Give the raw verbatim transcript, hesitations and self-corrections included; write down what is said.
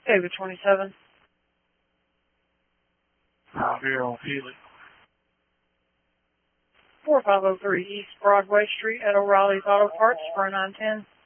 David twenty-seven. Out here on Healy. four five zero three East Broadway Street at O'Reilly's Auto Parts for a nine ten.